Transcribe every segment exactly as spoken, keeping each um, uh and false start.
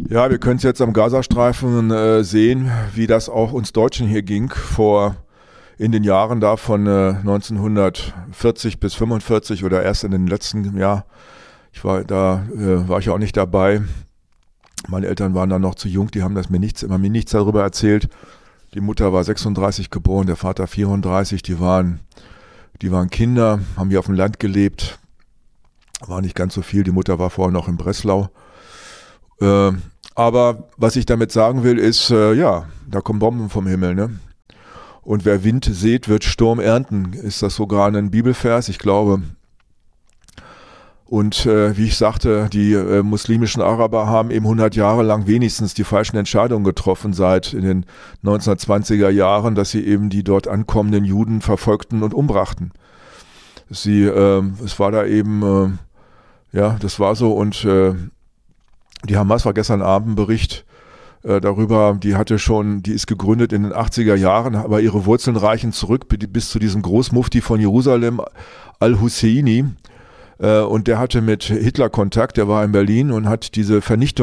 Ja, wir können es jetzt am Gazastreifen äh, sehen, wie das auch uns Deutschen hier ging vor in den Jahren da von äh, neunzehnhundertvierzig bis fünfundvierzig oder erst in den letzten Jahr. Ich war da, äh, war ich auch nicht dabei. Meine Eltern waren dann noch zu jung, die haben das mir nichts, immer mir nichts darüber erzählt. Die Mutter war sechsunddreißig geboren, der Vater vierunddreißig, die waren, die waren Kinder, haben hier auf dem Land gelebt, war nicht ganz so viel, die Mutter war vorher noch in Breslau. Äh, aber was ich damit sagen will, ist, äh, ja, da kommen Bomben vom Himmel, ne? Und wer Wind sät, wird Sturm ernten, ist das sogar ein Bibelvers, ich glaube. Und äh, wie ich sagte, die äh, muslimischen Araber haben eben hundert Jahre lang wenigstens die falschen Entscheidungen getroffen seit in den neunzehnhundertzwanziger Jahren, dass sie eben die dort ankommenden Juden verfolgten und umbrachten. Sie, äh, es war da eben, äh, ja, das war so und äh, die Hamas war gestern Abend ein Bericht äh, darüber, die hatte schon, die ist gegründet in den achtziger Jahren, aber ihre Wurzeln reichen zurück bis zu diesem Großmufti von Jerusalem, Al-Husseini. Und der hatte mit Hitler Kontakt, der war in Berlin und hat diese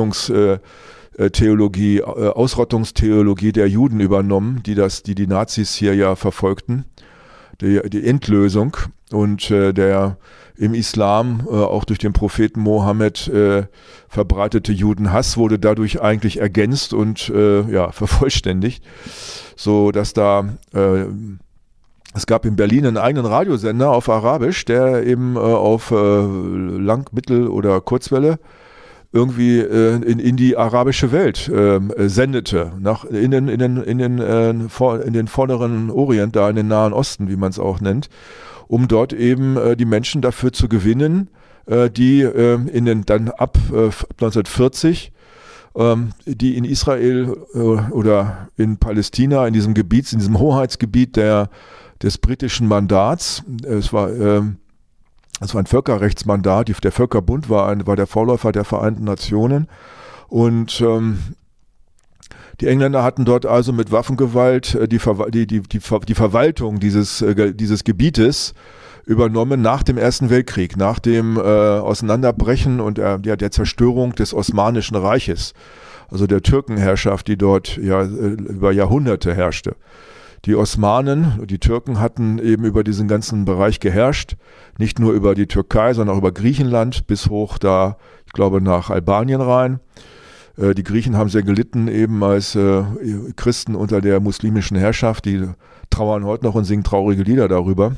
Vernichtungstheologie, Ausrottungstheologie der Juden übernommen, die das, die die Nazis hier ja verfolgten, die, die Endlösung. Und äh, der im Islam, äh, auch durch den Propheten Mohammed, äh, verbreitete Judenhass wurde dadurch eigentlich ergänzt und äh, ja, vervollständigt, so dass da äh, es gab in Berlin einen eigenen Radiosender auf Arabisch, der eben äh, auf äh, Lang-, Mittel- oder Kurzwelle irgendwie äh, in, in die arabische Welt äh, sendete, nach, in, den, in, den, in, den, äh, vor, in den vorderen Orient, da in den Nahen Osten, wie man es auch nennt, um dort eben äh, die Menschen dafür zu gewinnen, äh, die äh, in den, dann ab äh, neunzehnhundertvierzig die in Israel äh, oder in Palästina, in diesem Gebiet, in diesem Hoheitsgebiet der, des britischen Mandats, es war, äh, es war ein Völkerrechtsmandat, die, der Völkerbund war, ein, war der Vorläufer der Vereinten Nationen und ähm, die Engländer hatten dort also mit Waffengewalt äh, die, Ver, die, die, die, die Verwaltung dieses, äh, dieses Gebietes übernommen nach dem Ersten Weltkrieg, nach dem äh, Auseinanderbrechen und der, der, der Zerstörung des Osmanischen Reiches, also der Türkenherrschaft, die dort ja über Jahrhunderte herrschte. Die Osmanen, die Türken hatten eben über diesen ganzen Bereich geherrscht, nicht nur über die Türkei, sondern auch über Griechenland bis hoch da, ich glaube, nach Albanien rein. Äh, die Griechen haben sehr gelitten eben als äh, Christen unter der muslimischen Herrschaft, die trauern heute noch und singen traurige Lieder darüber.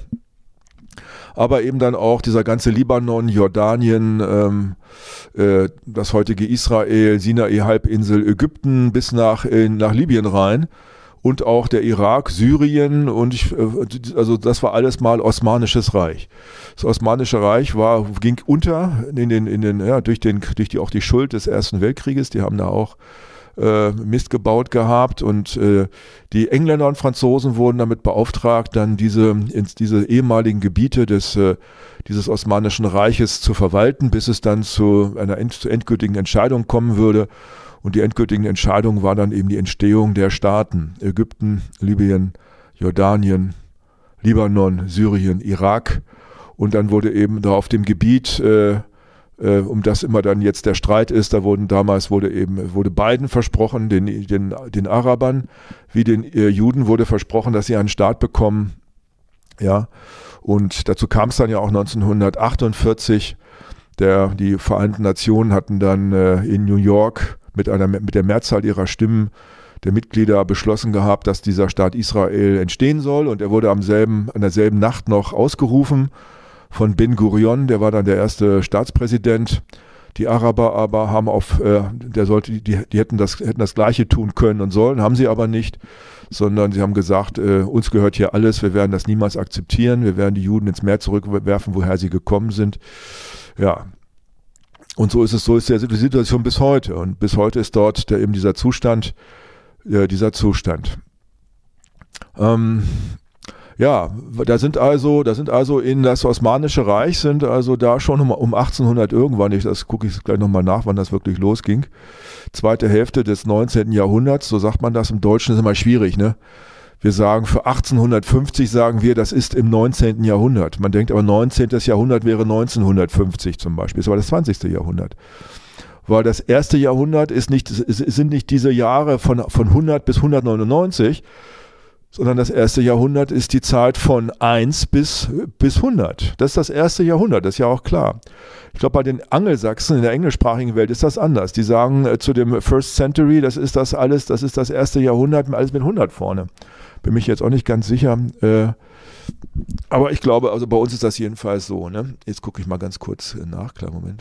Aber eben dann auch dieser ganze Libanon, Jordanien, ähm, äh, das heutige Israel, Sinai-Halbinsel, Ägypten bis nach, in, nach Libyen rein und auch der Irak, Syrien und ich, also das war alles mal Osmanisches Reich. Das Osmanische Reich war, ging unter in den, in den, ja, durch den, durch die, auch die Schuld des Ersten Weltkrieges, die haben da auch Äh, Mist gebaut gehabt und äh, die Engländer und Franzosen wurden damit beauftragt, dann diese, ins, diese ehemaligen Gebiete des, äh, dieses Osmanischen Reiches zu verwalten, bis es dann zu einer end, zu endgültigen Entscheidung kommen würde. Und die endgültige Entscheidung war dann eben die Entstehung der Staaten Ägypten, Libyen, Jordanien, Libanon, Syrien, Irak. Und dann wurde eben da auf dem Gebiet äh, Äh, um das immer dann jetzt der Streit ist, da wurden damals wurde eben wurde beiden versprochen, den den den Arabern wie den äh, Juden wurde versprochen, dass sie einen Staat bekommen, ja. Und dazu kam es dann ja auch neunzehnhundertachtundvierzig. Der die Vereinten Nationen hatten dann äh, in New York mit einer mit der Mehrzahl ihrer Stimmen der Mitglieder beschlossen gehabt, dass dieser Staat Israel entstehen soll, und er wurde am selben an derselben Nacht noch ausgerufen von Ben Gurion, der war dann der erste Staatspräsident. Die Araber aber haben auf, äh, der sollte, die, die hätten das, hätten das Gleiche tun können und sollen, haben sie aber nicht, sondern sie haben gesagt, äh, uns gehört hier alles, wir werden das niemals akzeptieren, wir werden die Juden ins Meer zurückwerfen, woher sie gekommen sind. Ja. Und so ist es, so ist die Situation bis heute. Und bis heute ist dort der, eben dieser Zustand, äh, dieser Zustand. Ähm, Ja, da sind also, da sind also in das Osmanische Reich sind also da schon um, um achtzehnhundert irgendwann, ich, das gucke ich gleich nochmal nach, wann das wirklich losging, zweite Hälfte des neunzehnten Jahrhunderts, so sagt man das im Deutschen, ist immer schwierig, ne? Wir sagen für achtzehnhundertfünfzig sagen wir, das ist im neunzehnten Jahrhundert. Man denkt aber neunzehnten Jahrhundert wäre neunzehnhundertfünfzig zum Beispiel, das war das zwanzigste Jahrhundert. weil das erste Jahrhundert ist nicht, sind nicht diese Jahre von, von hundert bis hundertneunundneunzig, sondern das erste Jahrhundert ist die Zeit von eins bis, bis hundert. Das ist das erste Jahrhundert, das ist ja auch klar. Ich glaube, bei den Angelsachsen in der englischsprachigen Welt ist das anders. Die sagen äh, zu dem First Century, das ist das alles, das ist das erste Jahrhundert, alles mit hundert vorne. Bin mich jetzt auch nicht ganz sicher. Äh, aber ich glaube, also bei uns ist das jedenfalls so. Ne? Jetzt gucke ich mal ganz kurz nach, kleinen Moment.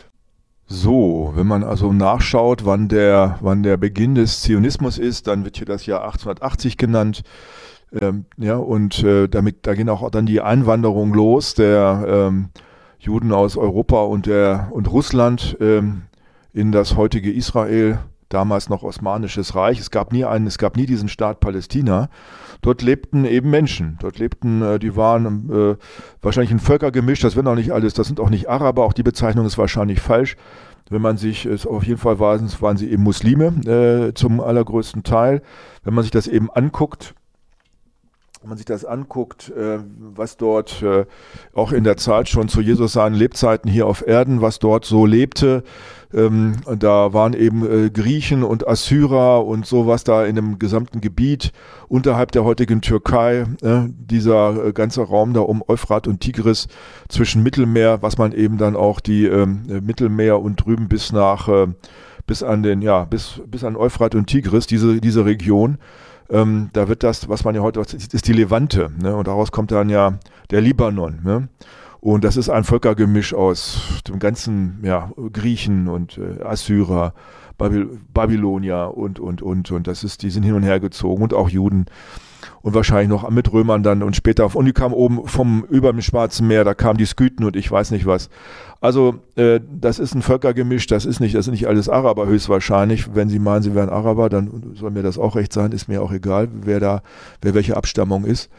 So, wenn man also nachschaut, wann der, wann der Beginn des Zionismus ist, dann wird hier das Jahr achtzehnhundertachtzig genannt. Ähm, ja, und äh, damit, da gehen auch dann die Einwanderung los der ähm, Juden aus Europa und, der, und Russland ähm, in das heutige Israel, damals noch Osmanisches Reich. Es gab nie einen, es gab nie diesen Staat Palästina. Dort lebten eben Menschen. Dort lebten, äh, die waren äh, wahrscheinlich ein Völkergemisch, das wird auch nicht alles, das sind auch nicht Araber, auch die Bezeichnung ist wahrscheinlich falsch. Wenn man sich, es auf jeden Fall waren, waren sie eben Muslime äh, zum allergrößten Teil. Wenn man sich das eben anguckt, Wenn man sich das anguckt, äh, was dort äh, auch in der Zeit schon zu Jesus seinen Lebzeiten hier auf Erden, was dort so lebte, ähm, da waren eben äh, Griechen und Assyrer und sowas da in dem gesamten Gebiet unterhalb der heutigen Türkei, äh, dieser äh, ganze Raum da um Euphrat und Tigris zwischen Mittelmeer, was man eben dann auch die äh, Mittelmeer und drüben bis nach, äh, bis an den, ja, bis, bis an Euphrat und Tigris, diese, diese Region. Ähm, da wird das, was man ja heute sieht, ist die Levante, ne? Und daraus kommt dann ja der Libanon, ne? Und das ist ein Völkergemisch aus dem ganzen, ja, Griechen und äh, Assyrer, Babyl- Babylonier und, und, und, und das ist, die sind hin und her gezogen und auch Juden und wahrscheinlich noch mit Römern dann und später, und die kamen oben vom, über dem Schwarzen Meer, da kamen die Skythen und ich weiß nicht was. Also, äh, das ist ein Völkergemisch, das ist nicht, das sind nicht alles Araber höchstwahrscheinlich. Wenn Sie meinen, Sie wären Araber, dann soll mir das auch recht sein, ist mir auch egal, wer da, wer welche Abstammung ist.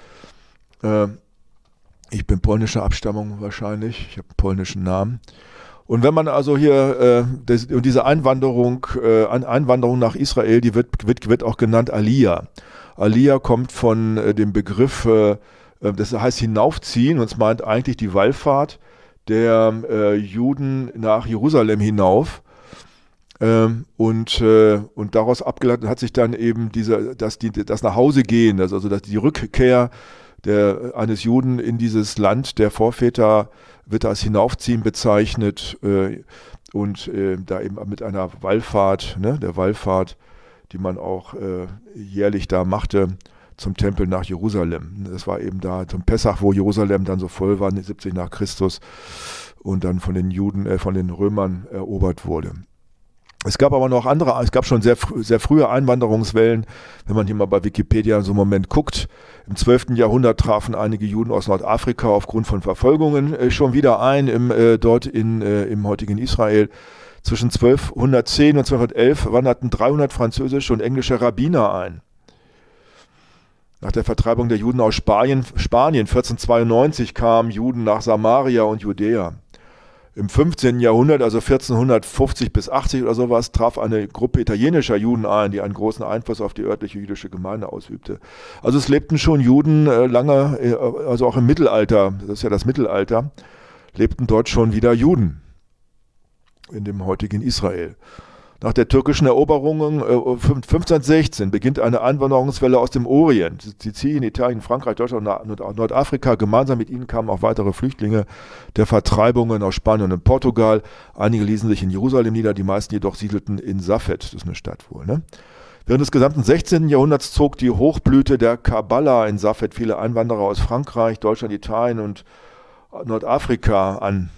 Äh, ich bin polnischer Abstammung wahrscheinlich, ich habe einen polnischen Namen. Und wenn man also hier, äh, das, und diese Einwanderung, äh, Einwanderung nach Israel, die wird, wird, wird auch genannt Aliyah. Aliyah kommt von äh, dem Begriff, äh, das heißt hinaufziehen, und es meint eigentlich die Wallfahrt der äh, Juden nach Jerusalem hinauf. Ähm, und, äh, und daraus abgeleitet hat sich dann eben diese, dass die, das nach Hause gehen, das, also dass die Rückkehr der, eines Juden in dieses Land der Vorväter wird als Hinaufziehen bezeichnet, äh, und äh, da eben mit einer Wallfahrt, ne, der Wallfahrt, die man auch äh, jährlich da machte zum Tempel nach Jerusalem. Das war eben da zum Pessach, wo Jerusalem dann so voll war, siebzig nach Christus, und dann von den Juden, äh, von den Römern erobert wurde. Es gab aber noch andere, es gab schon sehr, sehr frühe Einwanderungswellen, wenn man hier mal bei Wikipedia so einen Moment guckt. Im zwölften Jahrhundert trafen einige Juden aus Nordafrika aufgrund von Verfolgungen äh, schon wieder ein, im, äh, dort in, äh, im heutigen Israel. Zwischen zwölfhundertzehn und zwölfhundertelf wanderten dreihundert französische und englische Rabbiner ein. Nach der Vertreibung der Juden aus Spanien, Spanien vierzehnhundertzweiundneunzig kamen Juden nach Samaria und Judäa. Im fünfzehnten Jahrhundert, also vierzehnhundertfünfzig bis achtzig oder sowas, traf eine Gruppe italienischer Juden ein, die einen großen Einfluss auf die örtliche jüdische Gemeinde ausübte. Also es lebten schon Juden äh, lange, äh, also auch im Mittelalter, das ist ja das Mittelalter, lebten dort schon wieder Juden in dem heutigen Israel. Nach der türkischen Eroberung äh, fünfzehnhundertsechzehn beginnt eine Einwanderungswelle aus dem Orient. Sizilien, Italien, Frankreich, Deutschland und Nordafrika. Gemeinsam mit ihnen kamen auch weitere Flüchtlinge der Vertreibungen aus Spanien und Portugal. Einige ließen sich in Jerusalem nieder, die meisten jedoch siedelten in Safed. Das ist eine Stadt wohl, ne? Während des gesamten sechzehnten Jahrhunderts zog die Hochblüte der Kabbala in Safed viele Einwanderer aus Frankreich, Deutschland, Italien und Nordafrika an.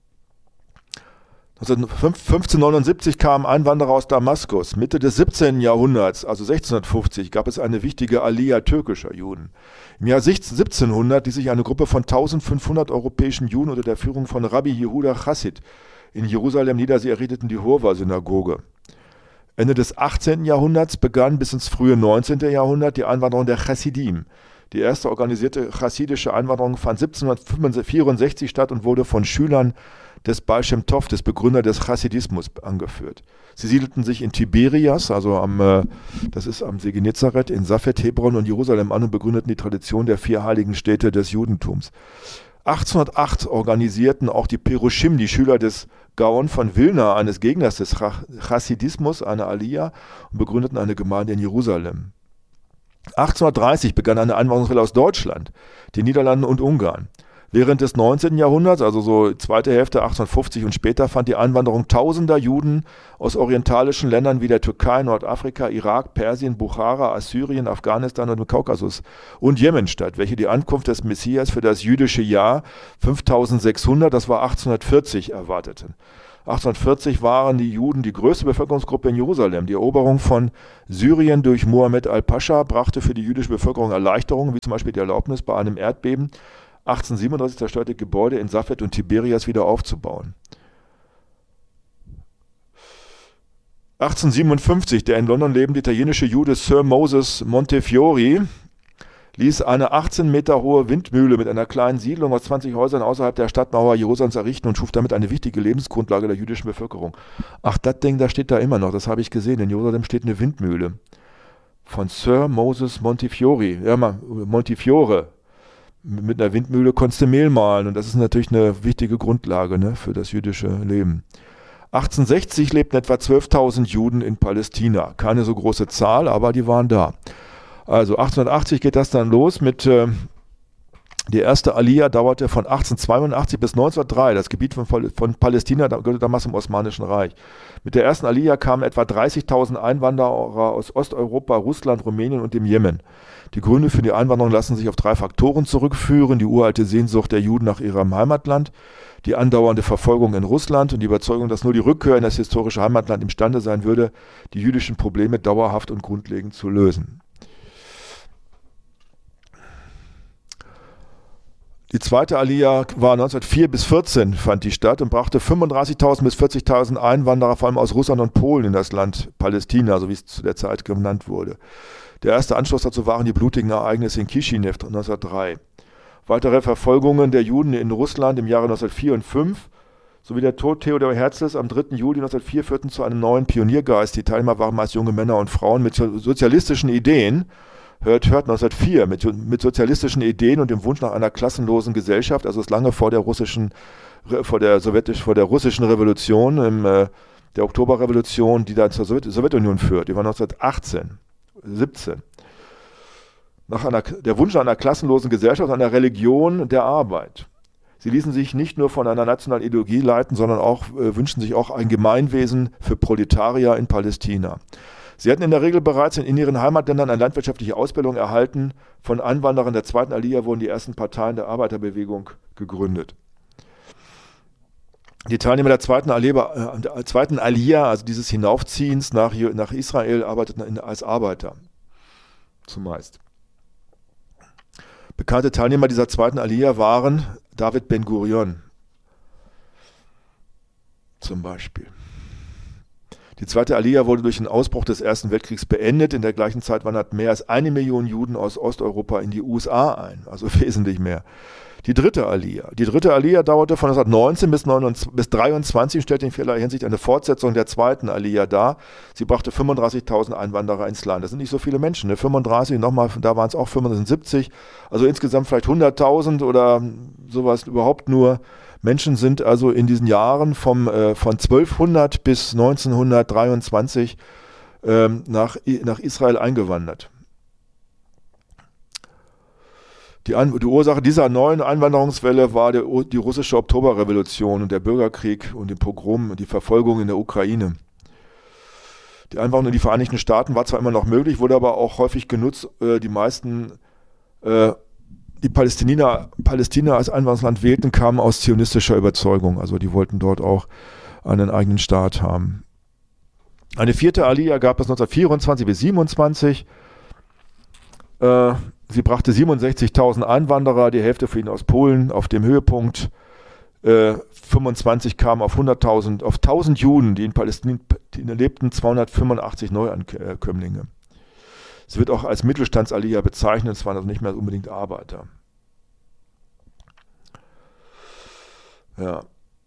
fünfzehnhundertneunundsiebzig kamen Einwanderer aus Damaskus. Mitte des siebzehnten Jahrhunderts, also sechzehnhundertfünfzig, gab es eine wichtige Aliyah türkischer Juden. Im Jahr siebzehnhundert ließ sich eine Gruppe von eintausendfünfhundert europäischen Juden unter der Führung von Rabbi Yehuda Chassid in Jerusalem nieder. Sie errichteten die Hurwa-Synagoge. Ende des achtzehnten Jahrhunderts begann bis ins frühe neunzehnten Jahrhundert die Einwanderung der Chassidim. Die erste organisierte chassidische Einwanderung fand siebzehnhundertvierundsechzig statt und wurde von Schülern des Baal Shem Tov, des Begründers des Chassidismus, angeführt. Sie siedelten sich in Tiberias, also am, äh, das ist am See Genezareth, in Safed, Hebron und Jerusalem an und begründeten die Tradition der vier heiligen Städte des Judentums. achtzehnhundertacht organisierten auch die Perushim, die Schüler des Gaon von Vilna, eines Gegners des Chassidismus, eine Aliyah und begründeten eine Gemeinde in Jerusalem. achtzehnhundertdreißig begann eine Einwanderungswelle aus Deutschland, den Niederlanden und Ungarn. Während des neunzehnten Jahrhunderts, also so zweite Hälfte achtzehnhundertfünfzig und später, fand die Einwanderung tausender Juden aus orientalischen Ländern wie der Türkei, Nordafrika, Irak, Persien, Buchara, Assyrien, Afghanistan und dem Kaukasus und Jemen statt, welche die Ankunft des Messias für das jüdische Jahr fünftausendsechshundert, das war achtzehnhundertvierzig, erwarteten. achtzehnhundertvierzig waren die Juden die größte Bevölkerungsgruppe in Jerusalem. Die Eroberung von Syrien durch Mohammed al-Pascha brachte für die jüdische Bevölkerung Erleichterungen, wie zum Beispiel die Erlaubnis, bei einem Erdbeben achtzehnhundertsiebenunddreißig zerstörte Gebäude in Safed und Tiberias wieder aufzubauen. achtzehnhundertsiebenundfünfzig, der in London lebende italienische Jude Sir Moses Montefiore ließ eine achtzehn Meter hohe Windmühle mit einer kleinen Siedlung aus zwanzig Häusern außerhalb der Stadtmauer Jerusalems errichten und schuf damit eine wichtige Lebensgrundlage der jüdischen Bevölkerung. Ach, das Ding, da steht da immer noch, das habe ich gesehen. In Jerusalem steht eine Windmühle von Sir Moses Montefiore. Ja, mal, Montefiore. Mit einer Windmühle konntest du Mehl mahlen und das ist natürlich eine wichtige Grundlage, ne, für das jüdische Leben. achtzehnhundertsechzig lebten etwa zwölftausend Juden in Palästina. Keine so große Zahl, aber die waren da. Also achtzehnhundertachtzig geht das dann los mit, äh, die erste Aliyah dauerte von achtzehnhundertzweiundachtzig bis neunzehnhundertdrei. Das Gebiet von, von Palästina gehörte damals zum Osmanischen Reich. Mit der ersten Aliyah kamen etwa dreißigtausend Einwanderer aus Osteuropa, Russland, Rumänien und dem Jemen. Die Gründe für die Einwanderung lassen sich auf drei Faktoren zurückführen: die uralte Sehnsucht der Juden nach ihrem Heimatland, die andauernde Verfolgung in Russland und die Überzeugung, dass nur die Rückkehr in das historische Heimatland imstande sein würde, die jüdischen Probleme dauerhaft und grundlegend zu lösen. Die zweite Aliyah war neunzehnhundertvier bis vierzehn, fand die statt und brachte fünfunddreißigtausend bis vierzigtausend Einwanderer, vor allem aus Russland und Polen, in das Land Palästina, so wie es zu der Zeit genannt wurde. Der erste Anschluss dazu waren die blutigen Ereignisse in Kishinev neunzehnhundertdrei. Weitere Verfolgungen der Juden in Russland im Jahre neunzehnhundertvier und fünf sowie der Tod Theodor Herzls am dritten Juli neunzehnhundertvier führten zu einem neuen Pioniergeist. Die Teilnehmer waren meist junge Männer und Frauen mit sozialistischen Ideen, hört, hört neunzehnhundertvier, mit, mit sozialistischen Ideen und dem Wunsch nach einer klassenlosen Gesellschaft, also ist lange vor der russischen, vor der sowjetisch, vor der russischen Revolution, im, äh, der Oktoberrevolution, die dann zur Sowjet Sowjetunion führt. Die war neunzehnhundertachtzehn, siebzehn. Nach einer, der Wunsch nach einer klassenlosen Gesellschaft, einer Religion der Arbeit. Sie ließen sich nicht nur von einer nationalen Ideologie leiten, sondern auch äh, wünschten sich auch ein Gemeinwesen für Proletarier in Palästina. Sie hatten in der Regel bereits in ihren Heimatländern eine landwirtschaftliche Ausbildung erhalten. Von Einwanderern der zweiten Aliyah wurden die ersten Parteien der Arbeiterbewegung gegründet. Die Teilnehmer der zweiten Aliyah, äh, der zweiten Aliyah, also dieses Hinaufziehens nach, nach Israel, arbeiteten als Arbeiter zumeist. Bekannte Teilnehmer dieser zweiten Aliyah waren David Ben-Gurion zum Beispiel. Die zweite Aliyah wurde durch den Ausbruch des Ersten Weltkriegs beendet. In der gleichen Zeit wanderten mehr als eine Million Juden aus Osteuropa in die U S A ein, also wesentlich mehr. Die dritte Aliyah. Die dritte Aliyah dauerte von neunzehnhundertneunzehn bis neunzehnhundertdreiundzwanzig und stellte in vielerlei Hinsicht eine Fortsetzung der zweiten Aliyah dar. Sie brachte fünfunddreißigtausend Einwanderer ins Land. Das sind nicht so viele Menschen, ne? fünfunddreißig, nochmal, da waren es auch fünfundsiebzig, also insgesamt vielleicht hunderttausend oder sowas überhaupt nur. Menschen sind also in diesen Jahren vom, äh, von zwölfhundert bis neunzehnhundertdreiundzwanzig ähm, nach, nach Israel eingewandert. Die, An die Ursache dieser neuen Einwanderungswelle war der, die russische Oktoberrevolution und der Bürgerkrieg und die Pogrom und die Verfolgung in der Ukraine. Die Einwanderung in die Vereinigten Staaten war zwar immer noch möglich, wurde aber auch häufig genutzt. Äh, die meisten äh, die Palästina, Palästina als Einwanderungsland wählten, kamen aus zionistischer Überzeugung. Also die wollten dort auch einen eigenen Staat haben. Eine vierte Aliyah gab es neunzehnhundertvierundzwanzig bis siebenundzwanzig. Äh, sie brachte siebenundsechzigtausend Einwanderer, die Hälfte für ihn aus Polen. Auf dem Höhepunkt äh, fünfundzwanzig kamen auf hunderttausend, auf tausend Juden, die in Palästina lebten, zweihundertfünfundachtzig Neuankömmlinge. Es wird auch als Mittelstands-Aliyah bezeichnet, es waren also nicht mehr unbedingt Arbeiter. Ja.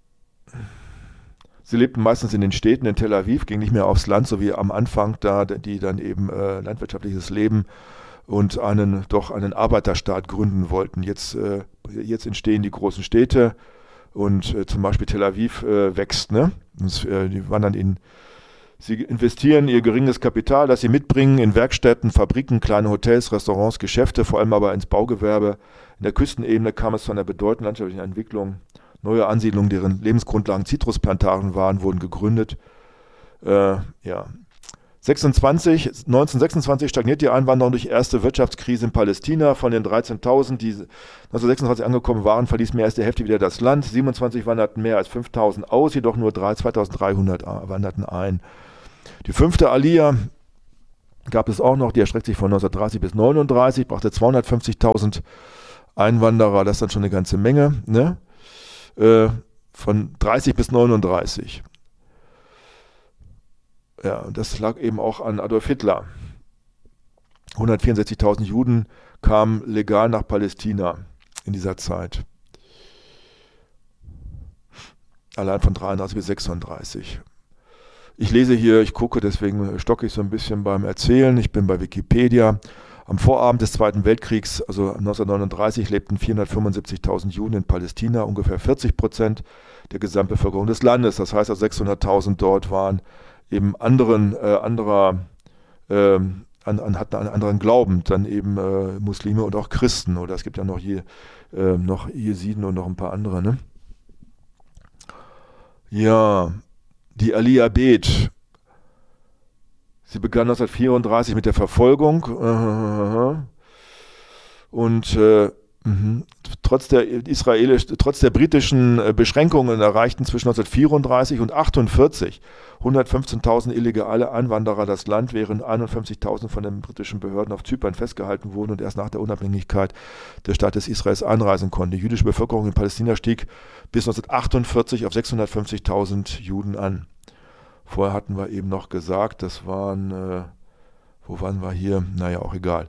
Sie lebten meistens in den Städten, in Tel Aviv, gingen nicht mehr aufs Land, so wie am Anfang da, die dann eben äh, landwirtschaftliches Leben und einen, doch einen Arbeiterstaat gründen wollten. Jetzt, äh, jetzt entstehen die großen Städte und äh, zum Beispiel Tel Aviv äh, wächst. Ne? Und, äh, die wandern in, sie investieren ihr geringes Kapital, das sie mitbringen, in Werkstätten, Fabriken, kleine Hotels, Restaurants, Geschäfte, vor allem aber ins Baugewerbe. In der Küstenebene kam es zu einer bedeutenden landschaftlichen Entwicklung. Neue Ansiedlungen, deren Lebensgrundlagen Zitrusplantagen waren, wurden gegründet. Äh, ja. sechsundzwanzig, neunzehnhundertsechsundzwanzig stagniert die Einwanderung durch die erste Wirtschaftskrise in Palästina. Von den dreizehntausend, die neunzehnhundertsechsundzwanzig angekommen waren, verließ mehr als die Hälfte wieder das Land. siebenundzwanzig wanderten mehr als fünftausend aus, jedoch nur zweitausenddreihundert wanderten ein. Die fünfte Aliyah gab es auch noch, die erstreckt sich von neunzehnhundertdreißig bis neununddreißig, brachte zweihundertfünfzigtausend Einwanderer, das ist dann schon eine ganze Menge, ne? Äh, von dreißig bis neununddreißig. Ja, und das lag eben auch an Adolf Hitler. hundertvierundsechzigtausend Juden kamen legal nach Palästina in dieser Zeit. Allein von dreiunddreißig bis sechsunddreißig. Ich lese hier, ich gucke, deswegen stocke ich so ein bisschen beim Erzählen. Ich bin bei Wikipedia. Am Vorabend des Zweiten Weltkriegs, also neunzehnhundertneununddreißig, lebten vierhundertfünfundsiebzigtausend Juden in Palästina, ungefähr vierzig Prozent der Gesamtbevölkerung des Landes. Das heißt, also sechshunderttausend dort waren eben anderen, äh, anderer, äh, an, an, hatten einen anderen Glauben, dann eben äh, Muslime und auch Christen. Oder es gibt ja noch, Je, äh, noch Jesiden und noch ein paar andere. Ne? Ja, die Aliyah Bet. Sie begann neunzehnhundertvierunddreißig mit der Verfolgung und äh, trotz der israelisch, trotz der britischen Beschränkungen erreichten zwischen neunzehnhundertvierunddreißig und achtundvierzig hundertfünfzehntausend illegale Einwanderer das Land, während einundfünfzigtausend von den britischen Behörden auf Zypern festgehalten wurden und erst nach der Unabhängigkeit des Staates Israels einreisen konnten. Die jüdische Bevölkerung in Palästina stieg bis neunzehnhundertachtundvierzig auf sechshundertfünfzigtausend Juden an. Vorher hatten wir eben noch gesagt, das waren, äh, wo waren wir hier? Naja, auch egal.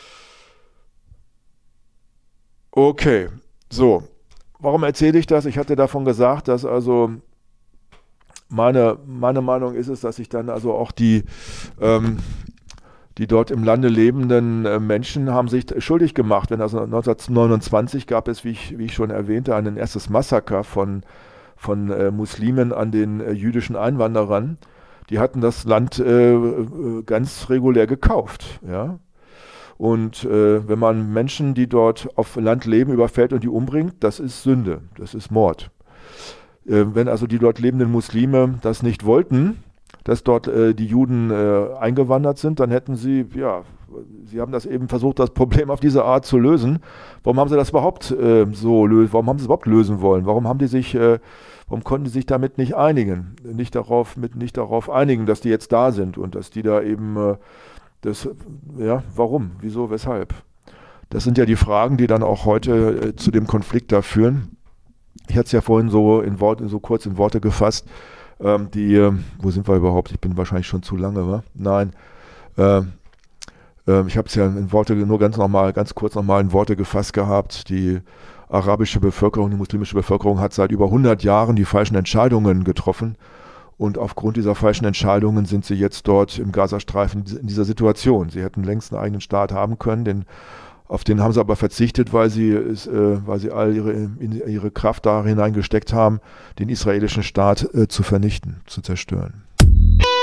Okay, so. Warum erzähle ich das? Ich hatte davon gesagt, dass also meine, meine Meinung ist es, dass sich dann also auch die, ähm, die dort im Lande lebenden äh, Menschen haben sich schuldig gemacht. Denn also neunzehnhundertneunundzwanzig gab es, wie ich, wie ich schon erwähnte, ein erstes Massaker von von äh, Muslimen an den äh, jüdischen Einwanderern. Die hatten das Land äh, ganz regulär gekauft. Ja? Und äh, wenn man Menschen, die dort auf Land leben, überfällt und die umbringt, das ist Sünde, das ist Mord. Äh, wenn also die dort lebenden Muslime das nicht wollten, dass dort äh, die Juden äh, eingewandert sind, dann hätten sie, ja, sie haben das eben versucht, das Problem auf diese Art zu lösen. Warum haben sie das überhaupt äh, so lösen? Warum haben sie es überhaupt lösen wollen? Warum haben die sich, äh, warum konnten die sich damit nicht einigen? Nicht darauf, mit, nicht darauf einigen, dass die jetzt da sind und dass die da eben, äh, das, ja, warum? Wieso? Weshalb? Das sind ja die Fragen, die dann auch heute äh, zu dem Konflikt da führen. Ich hatte es ja vorhin so in Worte, so kurz in Worte gefasst. Ähm, die, äh, wo sind wir überhaupt? Ich bin wahrscheinlich schon zu lange, wa? Nein. Äh, äh, ich habe es ja in Worte nur ganz normal, ganz kurz nochmal in Worte gefasst gehabt. Die arabische Bevölkerung, die muslimische Bevölkerung hat seit über hundert Jahren die falschen Entscheidungen getroffen. Und aufgrund dieser falschen Entscheidungen sind sie jetzt dort im Gazastreifen in dieser Situation. Sie hätten längst einen eigenen Staat haben können, den, auf den haben sie aber verzichtet, weil sie, äh, weil sie all ihre, in ihre Kraft da hineingesteckt haben, den israelischen Staat äh, zu vernichten, zu zerstören.